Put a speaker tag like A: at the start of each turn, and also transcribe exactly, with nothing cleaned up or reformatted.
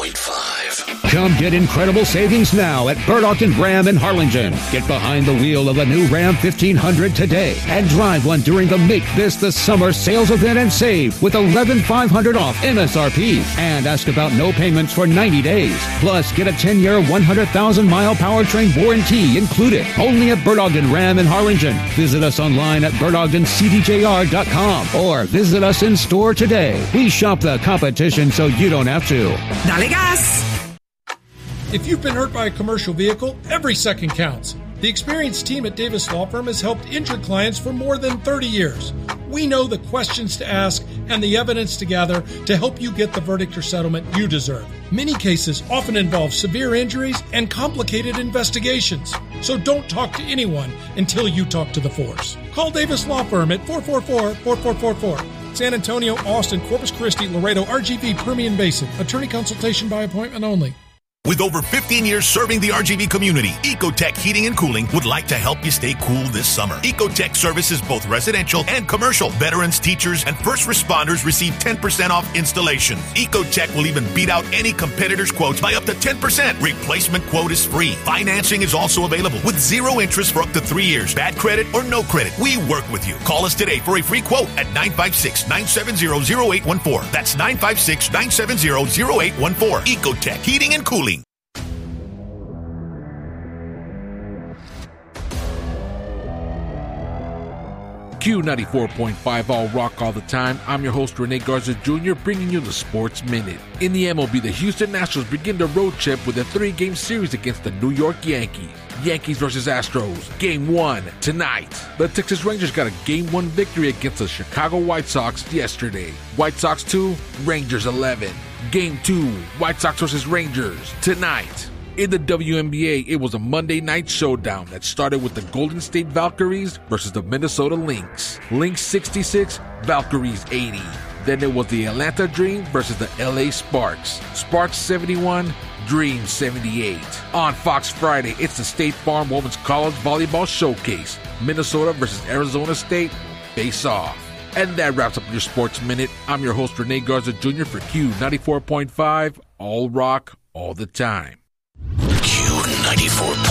A: point five.
B: Come get incredible savings now at Bert Ogden Ram in Harlingen. Get behind the wheel of a new Ram fifteen hundred today and drive one during the Make This the Summer sales event and save with eleven thousand five hundred dollars off M S R P. And ask about no payments for ninety days. Plus, get a ten-year, one hundred thousand mile powertrain warranty included. Only at Bert Ogden Ram in Harlingen. Visit us online at bert ogden c d j r dot com or visit us in store today. We shop the competition so you don't have to.
C: Dale gas!
D: If you've been hurt by a commercial vehicle, every second counts. The experienced team at Davis Law Firm has helped injured clients for more than thirty years. We know the questions to ask and the evidence to gather to help you get the verdict or settlement you deserve. Many cases often involve severe injuries and complicated investigations. So don't talk to anyone until you talk to the force. Call Davis Law Firm at four four four, four four four four. San Antonio, Austin, Corpus Christi, Laredo, R G V, Permian Basin. Attorney consultation by appointment only.
E: With over fifteen years serving the R G V community, Ecotech Heating and Cooling would like to help you stay cool this summer. Ecotech services both residential and commercial. Veterans, teachers, and first responders receive ten percent off installation. Ecotech will even beat out any competitor's quotes by up to ten percent. Replacement quote is free. Financing is also available with zero interest for up to three years. Bad credit or no credit, we work with you. Call us today for a free quote at nine five six, nine seven zero, zero eight one four. That's nine five six, nine seven zero, zero eight one four. Ecotech Heating and Cooling.
F: Q ninety-four point five All Rock All the Time. I'm your host, Rene Garza Junior, bringing you the Sports Minute. In the M L B, the Houston Nationals begin the road trip with a three-game series against the New York Yankees. Yankees versus Astros, Game one, tonight. The Texas Rangers got a Game one victory against the Chicago White Sox yesterday. White Sox two, Rangers eleven. Game two, White Sox versus Rangers, tonight. In the W N B A, it was a Monday night showdown that started with the Golden State Valkyries versus the Minnesota Lynx. Lynx sixty-six, Valkyries eighty. Then it was the Atlanta Dream versus the L A Sparks. Sparks seventy-one, Dream seventy-eight. On Fox Friday, it's the State Farm Women's College Volleyball Showcase. Minnesota versus Arizona State, face off. And that wraps up your Sports Minute. I'm your host, Rene Garza Junior for Q ninety-four point five, All Rock, All the Time.
A: Q ninety-four point five.